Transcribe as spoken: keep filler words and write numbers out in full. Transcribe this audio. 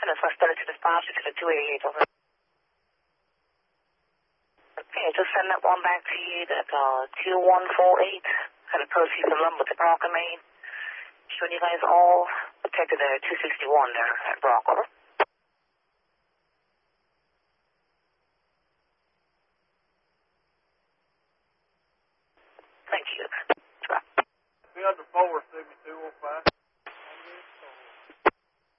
And it's suspended to the sponsor to the two eighty-eight over. Okay, just send that one back to you, that uh, two one four eight, and the proceeds of lumber to Bronco, Maine. Showing you guys all protected there at two sixty-one there at Bronco, over. Thank you. Be under four, Sigma two